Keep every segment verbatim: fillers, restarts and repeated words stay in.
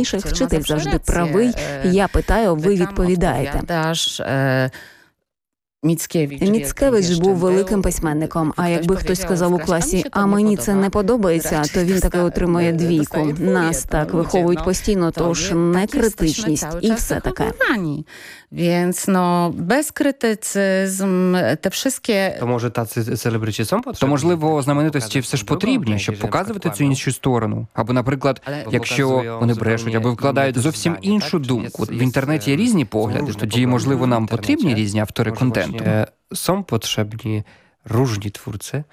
найголовніших, вчитель завжди правий. Я питаю, ви відповідаєте. Міцкевич. Міцкевич був великим письменником, а якби хтось сказав у класі, а мені це не подобається, то він таки отримує двійку. Нас так виховують постійно, тож некритичність і все таке. Więc no, безкритицизм, те wszystkie... То може таці селебриті сам потрібні? То, можливо, знаменитості все ж потрібні, щоб показувати цю іншу сторону. Або, наприклад, якщо вони брешуть, або вкладають зовсім іншу думку. В інтернеті є різні погляди, тоді, можливо, нам потрібні різні автори контенту. Są potrzebni różni twórcy?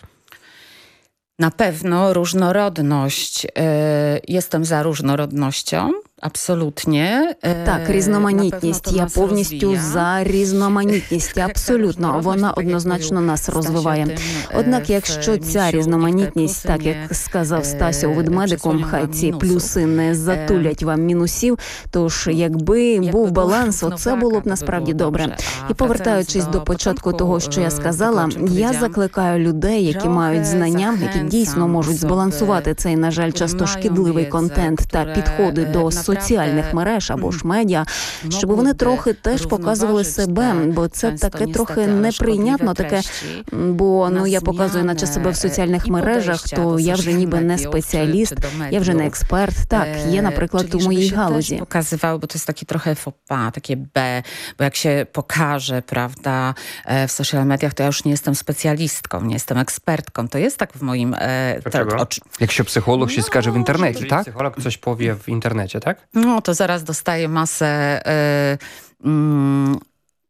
Na pewno różnorodność. Jestem za różnorodnością. Абсолютно. Так, різноманітність. Я повністю за різноманітність. Абсолютно. Вона однозначно нас розвиває. Однак, якщо ця різноманітність, так як сказав Стасю ведмедику, хай ці плюси не затулять вам мінусів, тож якби був баланс, оце було б насправді добре. І повертаючись до початку того, що я сказала, я закликаю людей, які мають знання, які дійсно можуть збалансувати цей, на жаль, часто шкідливий контент та підходи до соціальних мереж або ж медіа, щоб вони трохи теж показували себе, бо це таке трохи неприйнятно, таке, бо ну я показую наче себе в соціальних мережах, то я вже ніби не спеціаліст, я вже не експерт. Так, є, наприклад, у моїй галузі. Показував, бо це такі трохи фопа, таке бе, бо як się pokaże, prawda, w social mediach, to ja już nie jestem specjalistką, nie jestem ekspertką. To jest tak w moim... Dlaczego? Якщо психолог щось скаже в інтернеті, так? Психолог coś powie w internecie, tak? No to zaraz dostaję masę y, y,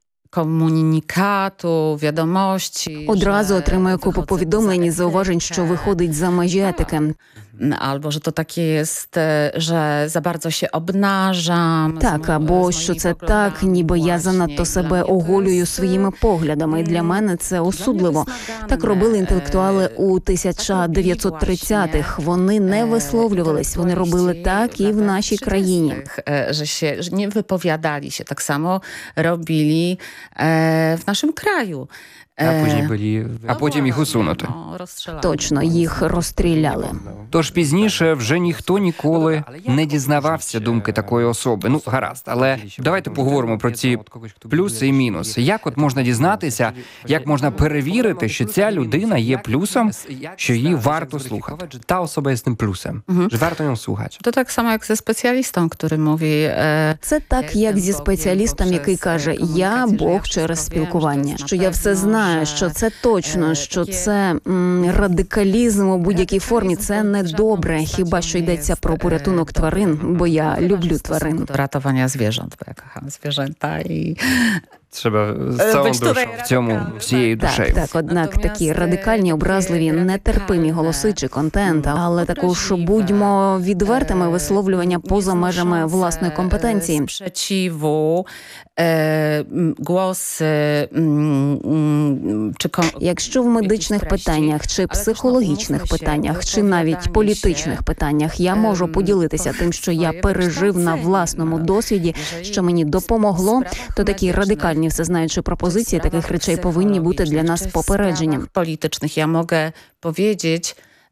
комунікату, wiadomości. Одразу отримую купу повідомлень і зауважень, що виходить за межі етики. Albo, że to takie jest, że za bardzo się obnażam. Так, або що це так, ніби я занадто себе оголюю своїми поглядами. Для мене це осудливо. Так робили інтелектуали у тисяча дев'ятсот тридцятих. Вони не висловлювались, вони робили так і в нашій країні. Że się, że nie wypowiadali się. Tak samo robili w naszym kraju. А потім, були... а потім їх усунути. Точно, їх розстріляли. Тож пізніше вже ніхто ніколи не дізнавався думки такої особи. Ну, гаразд, але давайте поговоримо про ці плюси і мінуси. Як от можна дізнатися, як можна перевірити, що ця людина є плюсом, що її варто слухати? Та особа є з тим плюсом, що варто її слухати. To tak samo jak ze specjalistą, który mówi... Це так, як зі спеціалістом, який каже, я Бог через спілкування, що я все знаю, що це точно, що це м, радикалізм у будь-якій формі, це не добре, хіба що йдеться про порятунок тварин, бо я люблю тварин. До рятування звірят, бо я кохаю звірята і... Trzeba z całą duszą. В цьому всією душею. Так, так, однак такі радикальні, образливі, нетерпимі голоси чи контент, але також будьмо відвертими, висловлювання поза межами власної компетенції. Спrzeciwu, głosy, чи... Якщо в медичних питаннях, чи психологічних питаннях, чи навіть політичних питаннях я можу поділитися тим, що я пережив на власному досвіді, що мені допомогло, то такі радикальні всезнаючі пропозиції таких речей повинні бути для нас попередженням. Politycznych ja mogę powiedzieć,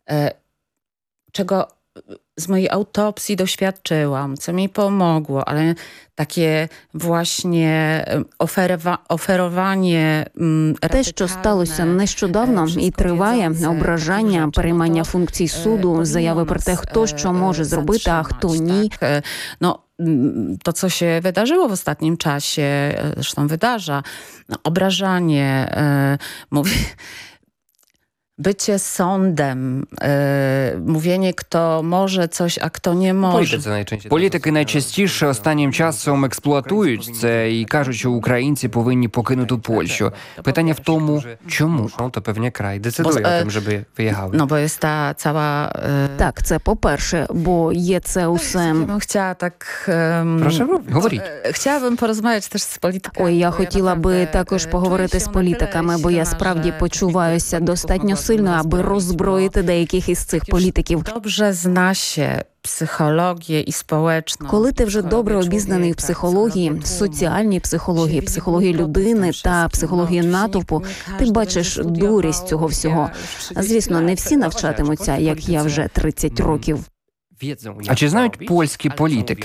czego z mojej autopsji doświadczyłam, co mi pomogło, ale takie właśnie oferowa- oferowanie... Те, що сталося нещодавно і триває, ображання, переймання функцій суду, заяви про те, хто що може зробити, а хто ні. No, to, co się wydarzyło w ostatnim czasie, zresztą wydarza, obrażanie, mówię, bycie sądem, e, mówienie, kto może coś, a kto nie може. Політиці найчастіше. Політики найчастіше останнім часом експлуатують це і кажуть, що українці повинні покинути Польщу. Питання в тому, чому? To pewnie kraj decyduje o tym, żeby wyjechały. No bo jest ta cała... E... Так, це по-перше, bо є це усе... Ja bym chciała tak... Um... Proszę, говоріть. Chciałabym porozmawiać też z politykami. Ой, я хотіла би також поговорити з політиками, бо я справді почуваюся достатньо сильно, аби роззброїти деяких із цих політиків. Dobrze zna się psychologię i społeczną. Коли ти вже добре обізнаний в психології, соціальній психології, психології людини та психології натовпу, ти бачиш дурість цього всього. Звісно, не всі навчатимуться, як я вже тридцять років. А чи знають польські політики,